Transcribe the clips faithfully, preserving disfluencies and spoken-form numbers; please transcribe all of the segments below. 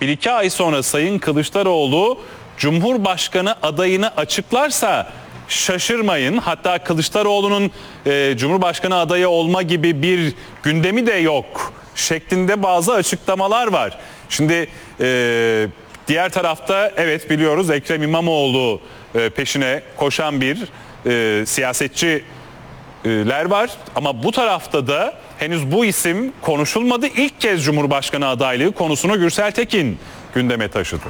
bir iki ay sonra Sayın Kılıçdaroğlu Cumhurbaşkanı adayını açıklarsa şaşırmayın. Hatta Kılıçdaroğlu'nun e, Cumhurbaşkanı adayı olma gibi bir gündemi de yok şeklinde bazı açıklamalar var. Şimdi e, diğer tarafta evet biliyoruz Ekrem İmamoğlu e, peşine koşan bir e, siyasetçiler var. Ama bu tarafta da henüz bu isim konuşulmadı. İlk kez Cumhurbaşkanı adaylığı konusunu Gürsel Tekin gündeme taşıdı.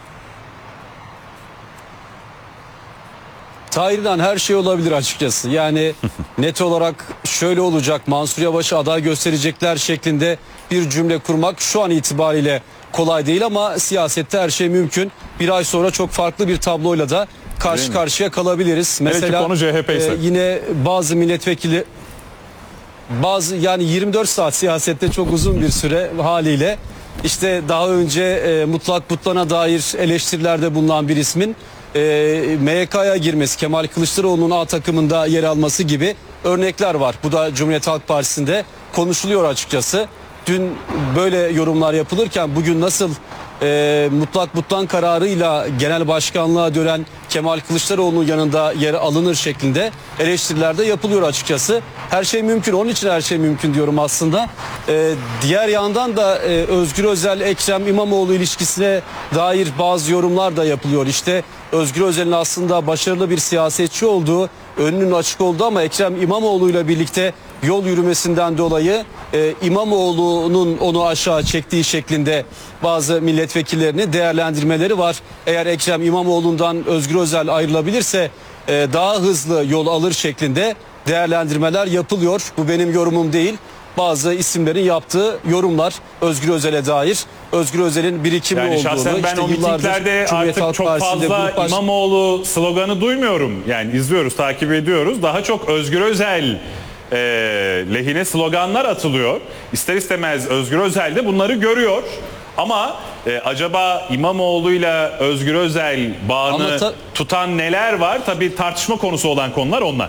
Tahir'den her şey olabilir açıkçası. Yani net olarak şöyle olacak, Mansur Yavaş'ı aday gösterecekler şeklinde bir cümle kurmak şu an itibariyle kolay değil ama siyasette her şey mümkün. Bir ay sonra çok farklı bir tabloyla da karşı karşıya kalabiliriz. Mesela konu C H P ise. e, yine bazı milletvekili bazı yani yirmi dört saat siyasette çok uzun bir süre haliyle işte daha önce e, mutlak butlana dair eleştirilerde bulunan bir ismin e, M Y K'ya girmesi, Kemal Kılıçdaroğlu'nun A takımında yer alması gibi örnekler var. Bu da Cumhuriyet Halk Partisi'nde konuşuluyor açıkçası. Dün böyle yorumlar yapılırken bugün nasıl e, mutlak butlan kararıyla genel başkanlığa dönen Kemal Kılıçdaroğlu'nun yanında yer alınır şeklinde eleştiriler de yapılıyor açıkçası. Her şey mümkün, onun için her şey mümkün diyorum aslında. E, diğer yandan da e, Özgür Özel, Ekrem İmamoğlu ilişkisine dair bazı yorumlar da yapılıyor. İşte Özgür Özel'in aslında başarılı bir siyasetçi olduğu, önünün açık olduğu ama Ekrem İmamoğlu ile birlikte yol yürümesinden dolayı e, İmamoğlu'nun onu aşağı çektiği şeklinde bazı milletvekillerinin değerlendirmeleri var. Eğer Ekrem İmamoğlu'ndan Özgür Özel ayrılabilirse e, daha hızlı yol alır şeklinde değerlendirmeler yapılıyor. Bu benim yorumum değil. Bazı isimlerin yaptığı yorumlar Özgür Özel'e dair. Özgür Özel'in birikimli yani olduğunu, şahsen ben işte o mitinglerde artık çok fazla baş... İmamoğlu sloganı duymuyorum. Yani izliyoruz, takip ediyoruz. Daha çok Özgür Özel e, lehine sloganlar atılıyor. İster istemez Özgür Özel de bunları görüyor. Ama e, acaba İmamoğlu'yla Özgür Özel bağını ta... tutan neler var? Tabii tartışma konusu olan konular onlar.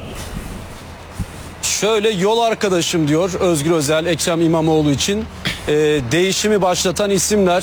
Şöyle yol arkadaşım diyor Özgür Özel, Ekrem İmamoğlu için. E, değişimi başlatan isimler.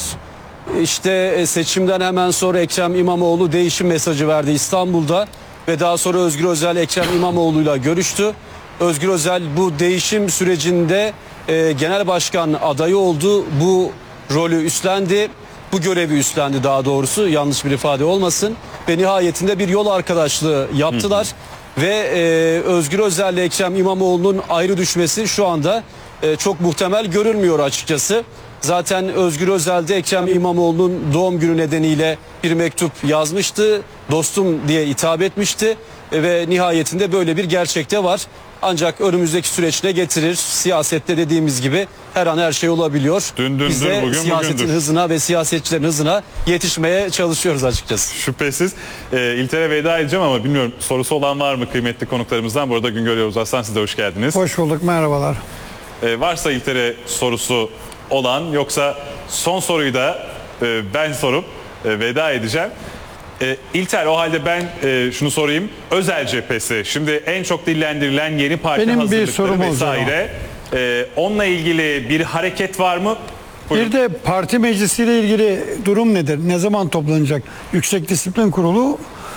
İşte seçimden hemen sonra Ekrem İmamoğlu değişim mesajı verdi İstanbul'da. Ve daha sonra Özgür Özel Ekrem İmamoğlu'yla görüştü. Özgür Özel bu değişim sürecinde e, genel başkan adayı oldu. Bu rolü üstlendi. Bu görevi üstlendi daha doğrusu, yanlış bir ifade olmasın. Ve nihayetinde bir yol arkadaşlığı yaptılar. Hı. Ve e, Özgür Özel ile Ekrem İmamoğlu'nun ayrı düşmesi şu anda e, çok muhtemel görünmüyor açıkçası. Zaten Özgür Özel de Ekrem İmamoğlu'nun doğum günü nedeniyle bir mektup yazmıştı. Dostum diye hitap etmişti. E, ve nihayetinde böyle bir gerçekte var. Ancak önümüzdeki süreç ne getirir? Siyasette dediğimiz gibi her an her şey olabiliyor. Dün dündür, Biz de bugün siyasetin bugündür. hızına ve siyasetçilerin hızına yetişmeye çalışıyoruz açıkçası. Şüphesiz. E, İlter'e veda edeceğim ama bilmiyorum sorusu olan var mı kıymetli konuklarımızdan? Bu arada Güngör Yavuz Aslan, siz de hoş geldiniz. Hoş bulduk, merhabalar. E, varsa İlter'e sorusu olan, yoksa son soruyu da e, ben sorup e, veda edeceğim. E, İlter, o halde ben e, şunu sorayım. Özel cephesi, şimdi en çok dillendirilen yeni parti Benim bir hazırlıkları sorum vesaire. E, onunla ilgili bir hareket var mı? Buyurun. Bir de parti meclisiyle ilgili durum nedir? Ne zaman toplanacak? Yüksek Disiplin Kurulu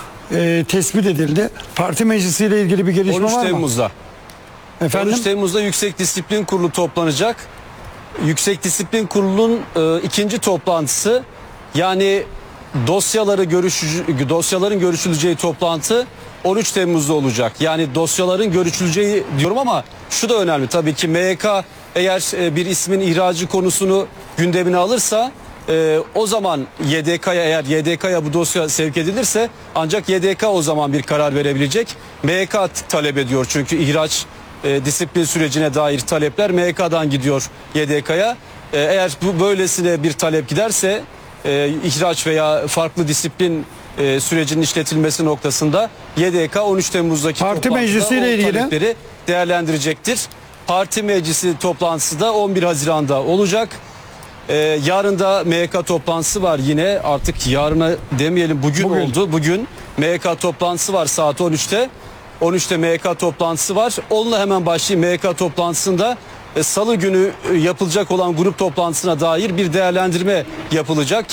e, tespit edildi. Parti meclisiyle ilgili bir gelişme on üç var mı? Temmuz'da. Efendim? on üç Temmuz'da Yüksek Disiplin Kurulu toplanacak. Yüksek Disiplin Kurulu'nun e, ikinci toplantısı, yani dosyaları görüşü, dosyaların görüşüleceği toplantı on üç Temmuz'da olacak. Yani dosyaların görüşüleceği diyorum ama şu da önemli tabii ki, M Y K eğer e, bir ismin ihracı konusunu gündemine alırsa e, o zaman Y D K'ya, eğer Y D K'ya bu dosya sevk edilirse ancak Y D K o zaman bir karar verebilecek. M Y K talep ediyor çünkü ihraç E, disiplin sürecine dair talepler M Y K'dan gidiyor Y D K'ya. E, eğer bu böylesine bir talep giderse e, ihraç veya farklı disiplin e, sürecinin işletilmesi noktasında Y D K on üç Temmuz'daki parti meclisiyle ilgili talepleri değerlendirecektir. Parti meclisi toplantısı da on bir Haziran'da olacak. E, yarın da M Y K toplantısı var yine, artık yarına demeyelim, bugün, bugün oldu. Bugün M Y K toplantısı var saat on üçte. on üçte M Y K toplantısı var. Onunla hemen başlayayım. M Y K toplantısında e, salı günü e, yapılacak olan grup toplantısına dair bir değerlendirme yapılacak.